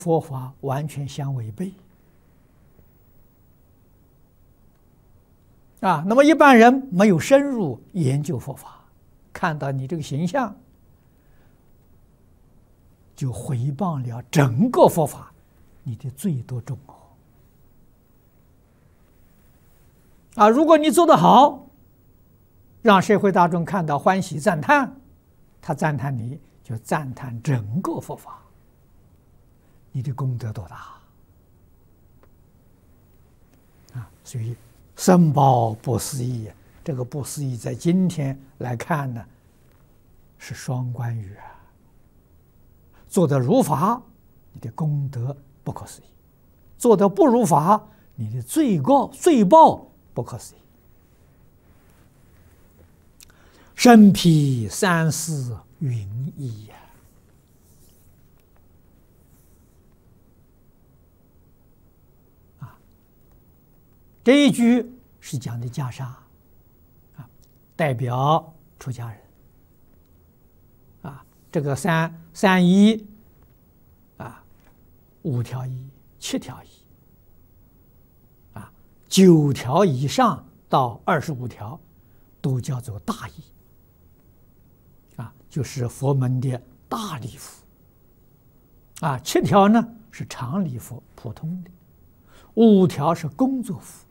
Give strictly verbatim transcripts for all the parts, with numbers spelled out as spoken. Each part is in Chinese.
佛法完全相违背啊。那么一般人没有深入研究佛法，看到你这个形象，就毁谤了整个佛法，你的罪多重哦！啊，如果你做得好，让社会大众看到欢喜赞叹，他赞叹你，就赞叹整个佛法，你的功德多大啊！所以僧宝不思议，这个不思议在今天来看呢，是双关语啊。做得如法，你的功德不可思议；做得不如法，你的罪过罪报不可思议。身披三世云衣呀！啊，这一句是讲的袈裟啊，代表出家人啊。这个三三衣啊，五条衣、七条衣啊，九条以上到二十五条都叫做大衣。啊，就是佛门的大礼服，啊，七条呢是长礼服，普通的，五条是工作服，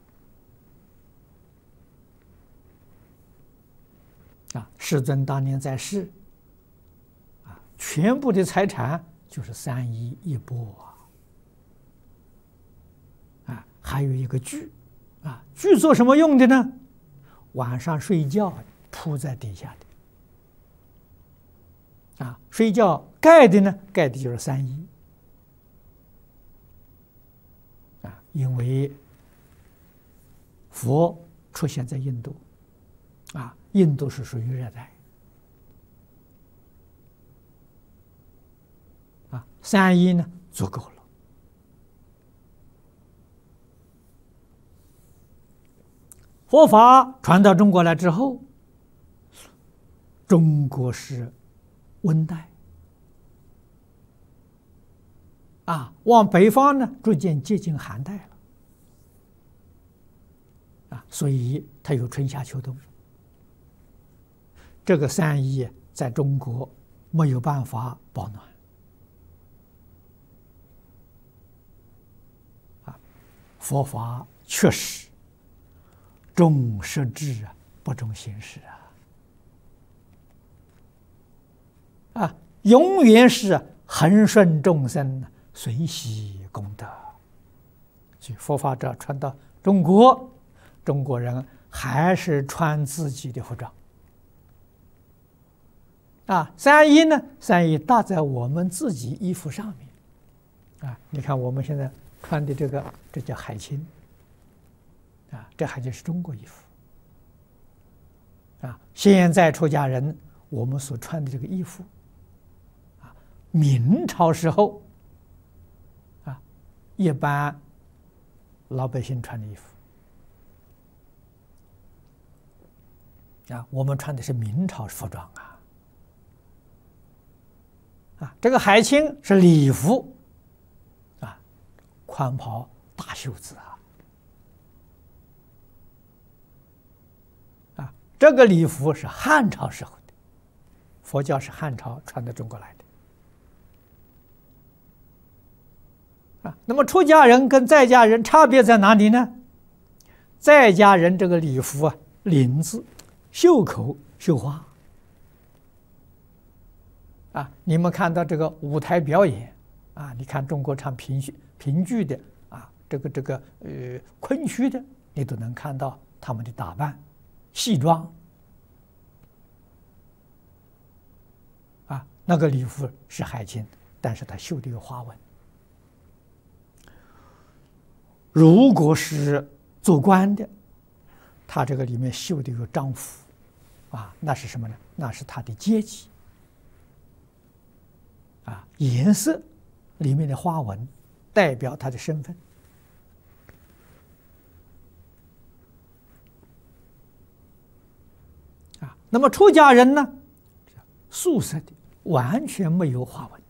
啊，世尊当年在世，啊，全部的财产就是三衣一钵啊，啊，还有一个具，啊，具做什么用的呢？晚上睡觉铺在底下的。啊，睡觉盖的呢，盖的就是三衣啊，因为佛出现在印度啊，印度是属于热带啊，三衣呢足够了。佛法传到中国来之后，中国是温带啊，往北方呢，逐渐接近寒带了啊，所以它有春夏秋冬。这个三衣在中国没有办法保暖啊，佛法确实重实质啊，不重形式啊。啊，永远是恒顺众生，随喜功德。所以佛法这传到中国，中国人还是穿自己的服装。啊，三衣呢？三衣搭在我们自己衣服上面。啊，你看我们现在穿的这个，这叫海青。啊，这还就是中国衣服。啊，现在出家人我们所穿的这个衣服。明朝时候，啊，一般老百姓穿的衣服，啊，我们穿的是明朝服装啊，啊，这个海青是礼服，啊，宽袍大袖子啊，啊，这个礼服是汉朝时候的，佛教是汉朝传到中国来的。啊，那么出家人跟在家人差别在哪里呢？在家人这个礼服啊，领子、袖口绣花。啊，你们看到这个舞台表演啊，你看中国唱评剧、评剧的啊，这个这个呃昆曲的，你都能看到他们的打扮、戏装。啊，那个礼服是海青，但是它绣的有花纹。如果是做官的，他这个里面绣的有章符，啊，那是什么呢？那是他的阶级，啊，颜色里面的花纹代表他的身份，啊，那么出家人呢，素色的，完全没有花纹。